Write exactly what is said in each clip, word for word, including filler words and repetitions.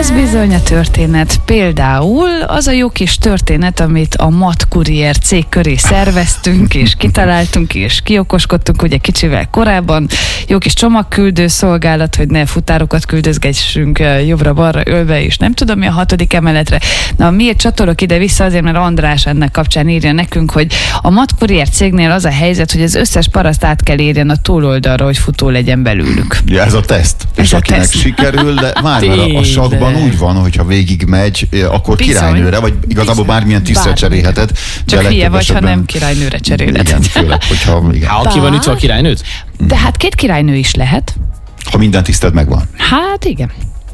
Az bizony a történet. Például az a jó kis történet, amit a Mat Kurier cég köré szerveztünk, és kitaláltunk, és kiokoskodtunk ugye kicsivel korábban. Jó kis csomagküldő szolgálat, hogy ne futárokat küldözgessünk jobbra-balra ölve, és nem tudom mi a hatodik emeletre. Na, miért csatolok ide-vissza? Azért, mert András ennek kapcsán írja nekünk, hogy a Mat Kurier cégnél az a helyzet, hogy az összes paraszt át kell érjen a túloldalra, hogy futó legyen belőlük. Ja, ez a teszt. Ez és a akinek teszt. sikerül, de már a, a sakban úgy van, hogyha végig megy, akkor Bizony. királynőre, vagy igazából bármilyen tisztre Bármi. cserélheted. Csak hülye vagy, ha nem királynőre cseréled. Igen, főleg, hogyha igen. Ha ki van ütve a királynőt? De hát két királynő is lehet. Ha minden tiszted megvan. Hát igen.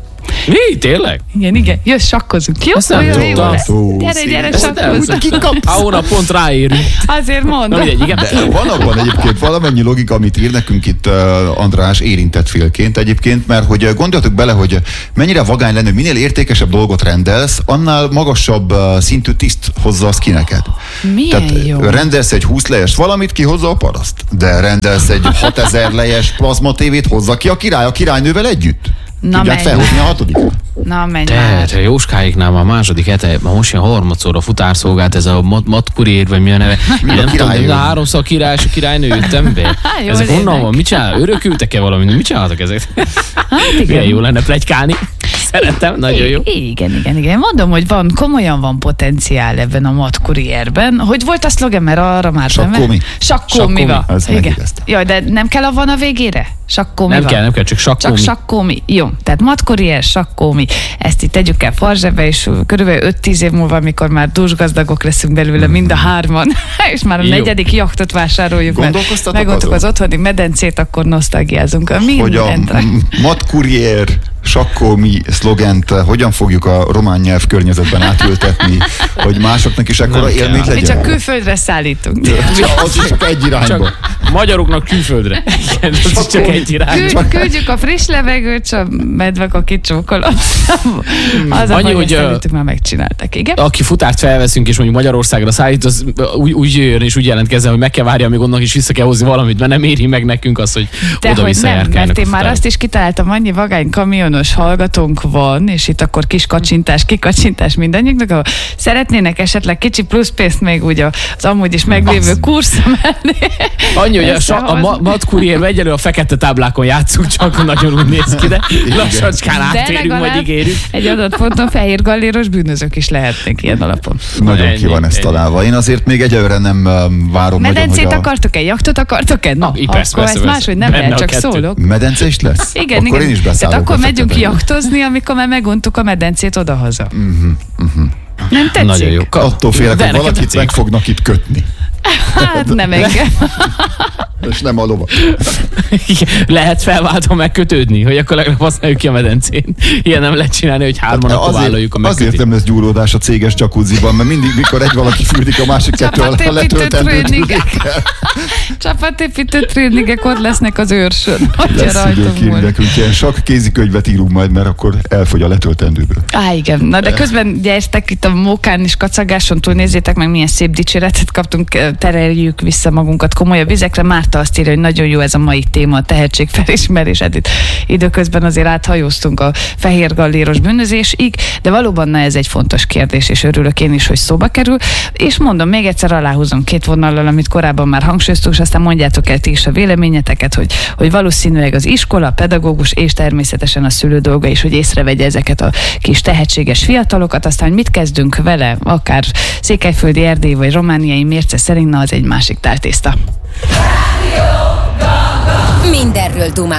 Mi? Tényleg? Igen, igen. Jössz, sakkozunk. Jó? Ezt nem Jó, jó tudtam. lesz. Gyere, gyere, sakkozunk. A hónap pont ráérünk. Azért Na mondom. mindegy, igen. De van abban egyébként valamennyi logika, amit ír nekünk itt uh, András érintett félként egyébként, mert hogy uh, gondoljatok bele, hogy mennyire vagány lenne, minél értékesebb dolgot rendelsz, annál magasabb uh, szintű tiszt hozza az ki neked. Milyen Tehát jó. rendelsz egy húsz lejes valamit, ki hozza a paraszt. De rendelsz egy hatezer lejes plazma tévét, hozza ki a király a királynővel együtt. Na, Tudják menj felhozni a már. hatodikot? Na, menj De, már. de Jóskáiknál már második hete, már most jön harmadszor a futárszolgált, ez a Mat, Mat Kurier, vagy mi a neve. Mi a Nem tudom, királynő? de háromszor király, és a királynő jöttem be. Jól Ezek honnan élnek. van? Mit csinál? Örökültek-e valamit? Mit csináltak ezek? Hát igen. Milyen jó lenne pletykálni. Szeretem, nagyon jó. I- Igen, igen, igen. Mondom, hogy van, komolyan van potenciál ebben a Mat Kurierben. Hogy volt a szlogen, mert arra már Sakkomi. Sakkomi. Sakkomi. Ez Igen. megéreztem. Jaj, de nem kell a van a végére? Sakkomi Nem van. kell, nem kell, csak Csak sakkomi. sakkomi. Jó, tehát Mat Kurier, sakkomi. Ezt itt tegyük el farzsebe, és körülbelül öt-tíz év múlva, amikor már dúsgazdagok leszünk belőle mind a hárman, és már a Jó. negyedik jachtot vásároljuk, mert Gondolkoztatok megoldtuk azon? az otthoni medencét, akkor nosztalgiázunk. A Hogy a mindent. m- Mat Kurier sakkomi szlogent eh, hogyan fogjuk a román nyelv környezetben átültetni, hogy másoknak is ekkora Nem kell. élményt Mi legyen? csak külföldre szállítunk. Csak- az is csak egy irányba. Csak magyaroknak külföldre. Igen, az is csak egy irány. Küld, küldjük a friss levegőt, és a medvek a kicsókolom. Az a Annyi, baj, hogy, ezt ö, előttük már megcsináltak, igen? Aki futárt felveszünk, és mondjuk Magyarországra szállít, az úgy, úgy jöjjön és úgy jelentkezzen, hogy meg kell várja, amíg onnan is vissza kell hozni valamit, mert nem éri meg nekünk az, hogy De hogy oda-vissza nem, járkálnak mert a én már futárok. azt is kitaláltam, annyi vagány kamionos hallgatónk van, és itt akkor kis kacsintás, kikacsintás mindannyiunknak, ahol szeretnének esetleg kicsi plusz pénzt még úgy az amúgy is meglévő kursz mellé. Annyi, hogy a, sa- a összehozni. Ma- Mat Kurierben egyelőre a fekete táblákon játszunk, csak nagyon úgy néz ki, de lassacskán De áttérünk, majd legalább ígérjük. egy adott ponton fehér galléros bűnözők is lehetnek ilyen alapon. Nagyon Ennyi, ki van ez ennyi. találva. Én azért még egyelőre nem um, várom nagyon, Medencét hogy a... akartok-e? Jachtot akartok-e? Na, Ah, persze, akkor persze, ezt persze. máshogy nem Benne lehet, a csak kettő. szólok. Medence is lesz? Igen, akkor igen. én is beszállok. Tehát akkor a megyünk feketebe. jachtozni, amikor már meguntuk a medencét odahaza. Mhm, mhm. Nem tetszik? Nagyon jó. Attól félek, De hogy nekem valakit tetszik. meg fognak itt kötni. Hát nem engem. És nem a lovat. Lehet felváltva megkötődni, hogy akkor legalább használjuk ki a medencén. Ilyen nem lehet csinálni, hogy hárman akkor vállaljuk a azért megkötést. nem lesz gyúródás a céges jacuzziban, mert mindig, mikor egy valaki fürdik, a másik kettő a Csapatépítő letöltendő tréning. tréninggel. Csapatépítő tréningek ott lesznek az őrsön. Hogyha Lesz rajtunk időként múlik. nekünk ilyen sak kézikönyvet írunk majd, mert akkor elfogy a letöltendőből. Á, igen. Na de közben gyertek itt a mókán és kacagáson túl, nézzétek meg, milyen szép dicséretet kaptunk, tereljük vissza magunkat komolyabb vizekre. Márta azt írja, hogy nagyon jó ez a mai téma, a tehetségfelismerés. Hát itt időközben azért áthajóztunk a fehér galléros bűnözésig, de valóban na, ez egy fontos kérdés, és örülök én is, hogy szóba kerül. És mondom, még egyszer aláhúzom két vonallal, amit korábban már hangsúlyoztuk, és aztán mondjátok el ti is a véleményeteket, hogy, hogy valószínűleg az iskola, a pedagógus és természetesen a szülő dolga is, hogy észrevegye ezeket a kis tehetséges fiatalokat, aztán hogy mit kezdünk vele, akár székelyföldi, erdélyi vagy romániai mérce szerint, na az egy másik táltészta. Mindenről dumálunk.